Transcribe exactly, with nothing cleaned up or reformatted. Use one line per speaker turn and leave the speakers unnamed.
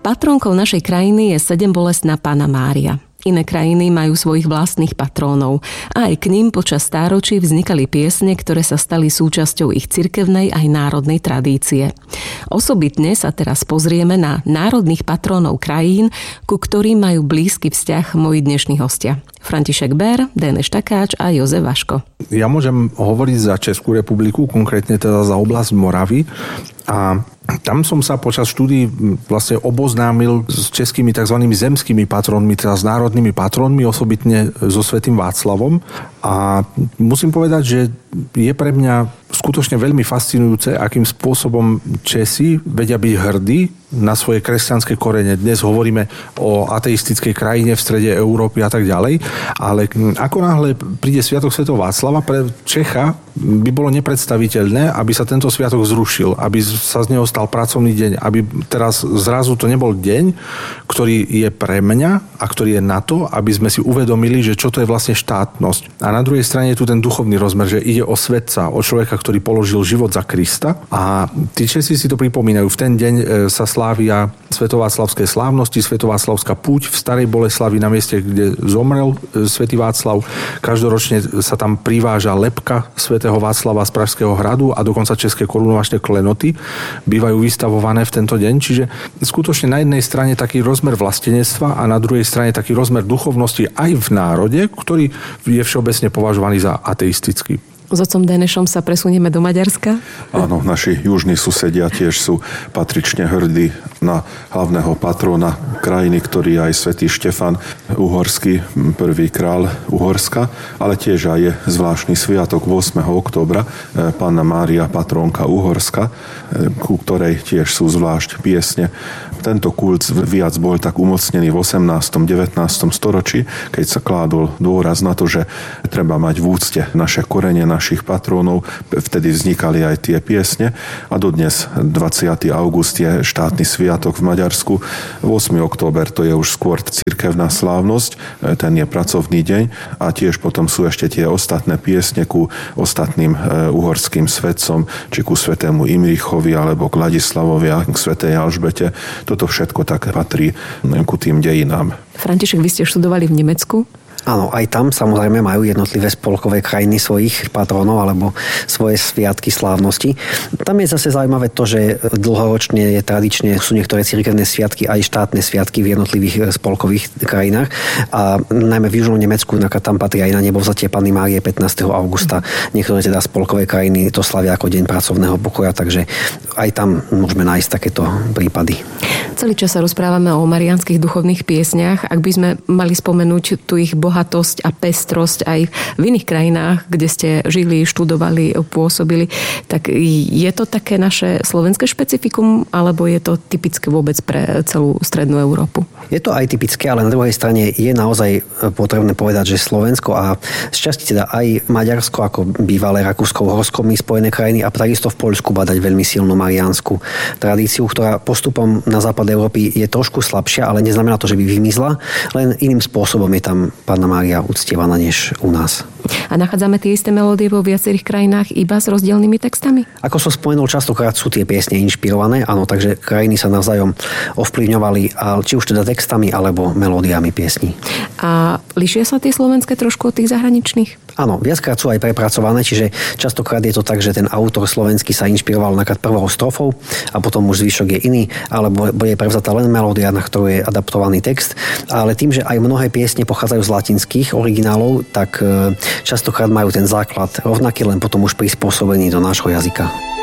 Patrónkou našej krajiny je sedembolestná Panna Mária. Iné krajiny majú svojich vlastných patrónov a aj k ním počas stáročí vznikali piesne, ktoré sa stali súčasťou ich cirkevnej aj národnej tradície. Osobitne sa teraz pozrieme na národných patrónov krajín, ku ktorým majú blízky vzťah moji dnešní hostia. František Bér, Déneš Takáč a Jozef Vaško.
Ja môžem hovoriť za Českú republiku, konkrétne teda za oblasť Moravy. A tam som sa počas štúdií vlastne oboznámil s českými tzv. Zemskými patrónmi, teda s národnými patrónmi, osobitne so svätým Václavom. A musím povedať, že je pre mňa skutočne veľmi fascinujúce, akým spôsobom Česi vedia byť hrdí na svoje kresťanské korene. Dnes hovoríme o ateistickej krajine v strede Európy a tak ďalej, ale ako náhle príde Sviatok svätého Václava, pre Čecha by bolo nepredstaviteľné, aby sa tento sviatok zrušil, aby sa z neho stal pracovný deň, aby teraz zrazu to nebol deň, ktorý je pre mňa a ktorý je na to, aby sme si uvedomili, že čo to je vlastne štátnosť. A na druhej strane je tu ten duchovný rozmer, že ide o svetca, o človeka, ktorý položil život za Krista. A tí Česi si to pripomínajú. V ten deň sa slávia svetováclavské slávnosti, svetováclavská púť v Starej Boleslavi na mieste, kde zomrel svätý Václav. Každoročne sa tam priváža lebka svätého Václava z Pražského hradu a dokonca české korunovačné klenoty bývajú vystavované v tento deň. Čiže skutočne na jednej strane taký rozmer vlastenectva a na druhej strane taký rozmer duchovnosti aj v národe, ktorý je všeobecne považovaný za ateistický.
S otcom Dénešom sa presunieme do Maďarska.
Áno, naši južní susedia tiež sú patrične hrdí na hlavného patróna krajiny, ktorý je aj svätý Štefan Uhorský, prvý král Uhorska, ale tiež aj je zvláštny sviatok ôsmeho októbra, Panna Mária, patrónka Uhorska, ku ktorej tiež sú zvlášť piesne. Tento kult viac bol tak umocnený v osemnástom devätnástom storočí, keď sa kládol dôraz na to, že treba mať v úcte naše korene, našich patrónov. Vtedy vznikali aj tie piesne a dodnes dvadsiateho augusta je štátny sviatok v Maďarsku. ôsmeho október to je už skôr cirkevná slávnosť, ten je pracovný deň a tiež potom sú ešte tie ostatné piesne ku ostatným uhorským svetcom, či ku svätému Imrichovi alebo k Ladislavovi a k svätej Alžbete. Toto všetko tak patrí ku tým dejinám.
František, vy ste študovali v Nemecku?
Áno, aj tam samozrejme majú jednotlivé spolkové krajiny svojich patrónov alebo svoje sviatky slávnosti. Tam je zase zaujímavé to, že dlhoročne je tradične sú niektoré cirkevné sviatky aj štátne sviatky v jednotlivých spolkových krajinách a najmä v južnom Nemecku tam patrí aj na nebovzatie Panny Márie pätnásteho augusta. Niektoré teda spolkové krajiny to slavia ako deň pracovného pokoja, takže aj tam môžeme nájsť takéto prípady.
Celý čas sa rozprávame o mariánskych duchovných piesniach. Ak by sme mali spomenúť tu ich bohatosť a pestrosť aj v iných krajinách, kde ste žili, študovali, pôsobili, tak je to také naše slovenské špecifikum, alebo je to typické vôbec pre celú strednú Európu?
Je to aj typické, ale na druhej strane je naozaj potrebné povedať, že Slovensko a sčasti teda aj Maďarsko ako bývalé Rakúsko-Uhorsko, my spojené krajiny a takisto v Poľsku badať veľmi silnú mariánsku tradíciu, ktorá postupom na západ Európy je trošku slabšia, ale neznamená to, že by vymizla, len iným spôsobom je tam Panna Mária uctievaná než u nás.
A nachádzame tie isté melódie vo viacerých krajinách iba s rozdielnymi textami?
Ako som spomenul, častokrát sú tie piesne inšpirované, áno, takže krajiny sa navzájom ovplyvňovali, či už teda textami alebo melódiami piesní.
A lišia sa tie slovenské trošku od tých zahraničných?
Áno, viackrát sú aj prepracované, čiže častokrát je to tak, že ten autor slovenský sa inšpiroval napríklad prvou strofou a potom už zvyšok je iný, alebo bude prevzatá len melódia, na ktorú je adaptovaný text. Ale tým, že aj mnohé piesne pochádzajú z latinských originálov, tak častokrát majú ten základ rovnaký, len potom už prispôsobený do nášho jazyka.